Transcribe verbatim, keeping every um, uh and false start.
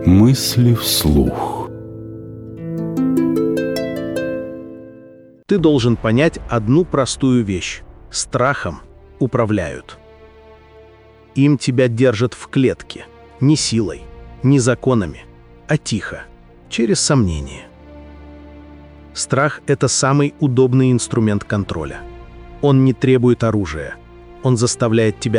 Мысли вслух. Ты должен понять одну простую вещь. Страхом управляют. Им тебя держат в клетке. Не силой, не законами, а тихо, через сомнение. Страх – это самый удобный инструмент контроля. Он не требует оружия. Он заставляет тебя